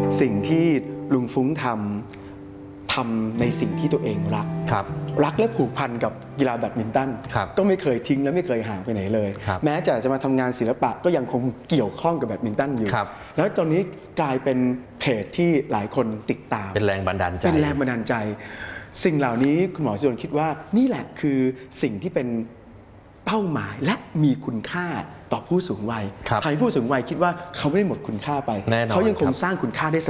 สิ่งที่ลุงฟุ้งทำในสิ่งที่ตัวเองรักและผูกพันกับกีฬาแบดมินตันก็ไม่เคยทิ้งและไม่เคยห่างไปไหนเลยแม้จะมาทำงานศิลปะก็ยังคงเกี่ยวข้องกับแบดมินตันอยู่แล้วตอนนี้กลายเป็นเพจที่หลายคนติดตามเป็นแรงบันดาลใจสิ่งเหล่านี้คุณหมอสุรนคิดว่านี่แหละคือสิ่งที่เป็นเป้าหมายและมีคุณค่าต่อผู้สูงวัยทำให้ผู้สูงวัยคิดว่าเขาไม่ได้หมดคุณค่าไปเขายังคงสร้างคุณค่าได้